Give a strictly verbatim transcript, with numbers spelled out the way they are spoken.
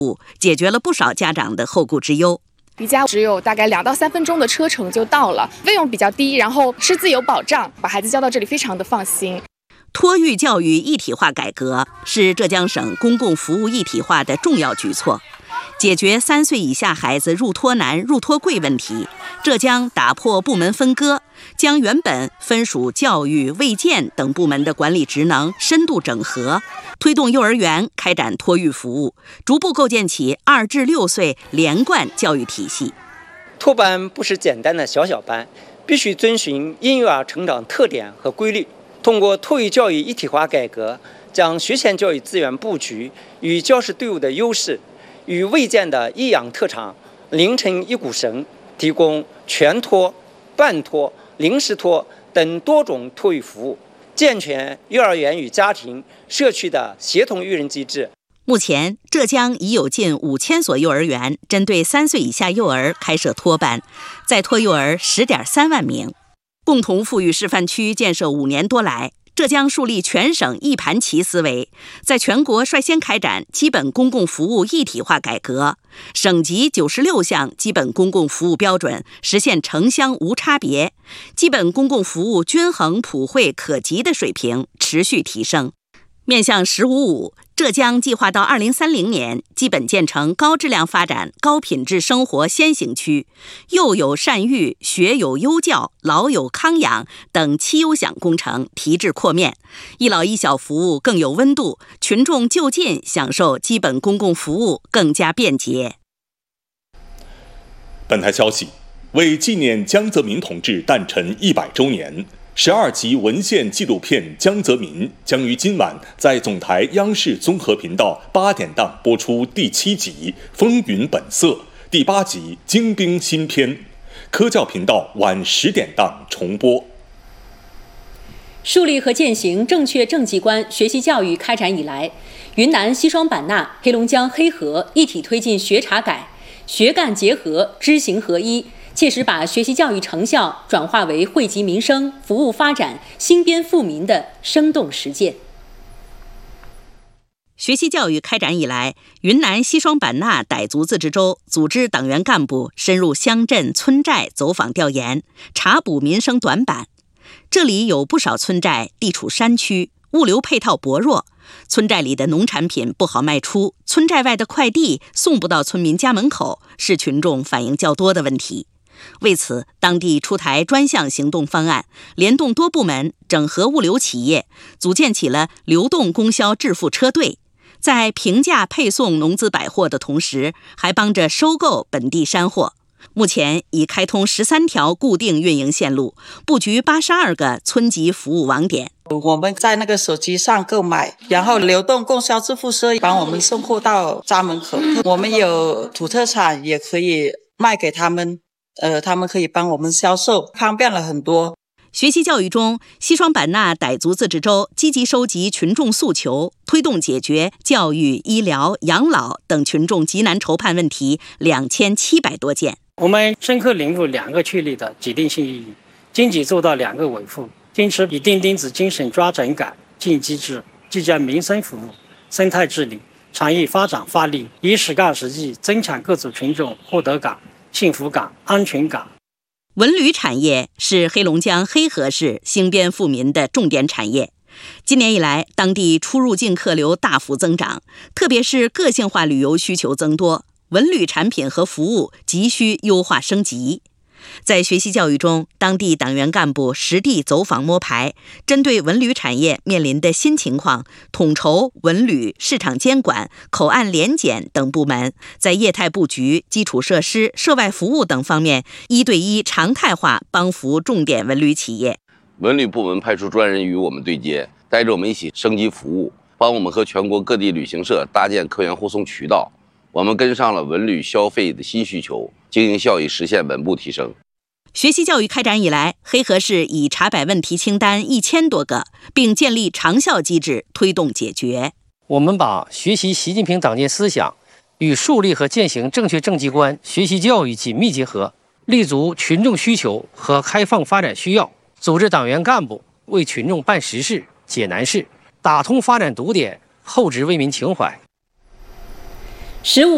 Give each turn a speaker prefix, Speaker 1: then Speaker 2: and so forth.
Speaker 1: 解决了不少家长的后顾之忧。
Speaker 2: 离家只有大概两到三分钟的车程就到了，费用比较低，然后师资有保障，把孩子交到这里非常的放心。
Speaker 1: 托育教育一体化改革是浙江省公共服务一体化的重要举措。解决三岁以下孩子入托难、入托贵问题，浙江打破部门分割，将原本分属教育、卫健等部门的管理职能深度整合，推动幼儿园开展托育服务，逐步构建起二至六岁连贯教育体系。
Speaker 3: 托班不是简单的小小班，必须遵循婴幼儿成长特点和规律。通过托育教育一体化改革，将学前教育资源布局与教师队伍的优势与卫健的益养特长拧成一股绳，提供全托、半托、临时托等多种托育服务，健全幼儿园与家庭、社区的协同育人机制。
Speaker 1: 目前，浙江已有近五千所幼儿园针对三岁以下幼儿开设托班，在托幼儿十点三万名。共同富裕示范区建设五年多来，浙江树立全省一盘棋思维，在全国率先开展基本公共服务一体化改革，省级九十六项基本公共服务标准实现城乡无差别，基本公共服务均衡普惠可及的水平持续提升。面向“十五五”，浙江计划到二零三零年基本建成高质量发展、高品质生活先行区，幼有善育、学有优教、老有康养等七优享工程提质扩面，一老一小服务更有温度，群众就近享受基本公共服务更加便捷。
Speaker 4: 本台消息，为纪念江泽民同志诞辰一百周年，十二集文献纪录片《江泽民》将于今晚在总台央视综合频道八点档播出第七集《风云本色》，第八集《精兵新篇》，科教频道晚十点档重播。
Speaker 5: 树立和践行正确政绩观学习教育开展以来，云南西双版纳、黑龙江黑河一体推进学察改、学干结合、知行合一，切实把学习教育成效转化为惠及民生、服务发展、兴边富民的生动实践。
Speaker 1: 学习教育开展以来，云南西双版纳傣族自治州组织党员干部深入乡镇村寨走访调研，查补民生短板。这里有不少村寨地处山区，物流配套薄弱，村寨里的农产品不好卖出，村寨外的快递送不到村民家门口，是群众反映较多的问题。为此，当地出台专项行动方案，联动多部门，整合物流企业，组建起了流动供销致富车队，在平价配送农资百货的同时，还帮着收购本地山货。目前已开通十三条固定运营线路，布局八十二个村级服务网点。
Speaker 6: 我们在那个手机上购买，然后流动供销致富车帮我们送货到家门口。我们有土特产也可以卖给他们，呃，他们可以帮我们销售，方便了很多。
Speaker 1: 学习教育中，西双版纳傣族自治州积极收集群众诉求，推动解决教育、医疗、养老等群众急难愁盼问题两千七百多件。
Speaker 7: 我们深刻领悟两个确立的指定性意义，经济做到两个稳富，坚持以钉钉子精神抓整改、进机制，既将民生服务、生态治理、产业发展发力，以实干实际增强各族群众获得感、幸福感、安全感。
Speaker 1: 文旅产业是黑龙江黑河市兴边富民的重点产业。今年以来，当地出入境客流大幅增长，特别是个性化旅游需求增多，文旅产品和服务急需优化升级。在学习教育中，当地党员干部实地走访摸排，针对文旅产业面临的新情况，统筹文旅、市场监管、口岸联检等部门，在业态布局、基础设施、涉外服务等方面一对一常态化帮扶重点文旅企业。
Speaker 8: 文旅部门派出专人与我们对接，带着我们一起升级服务，帮我们和全国各地旅行社搭建客源护送渠道。我们跟上了文旅消费的新需求，经营效益实现稳步提升。
Speaker 1: 学习教育开展以来，黑河市已查摆问题清单一千多个，并建立长效机制推动解决。
Speaker 9: 我们把学习习近平党建思想与树立和践行正确政绩观学习教育紧密结合，立足群众需求和开放发展需要，组织党员干部为群众办实事、解难事，打通发展堵点，厚植为民情怀。
Speaker 5: 十五